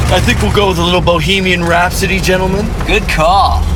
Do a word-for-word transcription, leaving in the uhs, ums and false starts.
I think we'll go with a little Bohemian Rhapsody, gentlemen. Good call.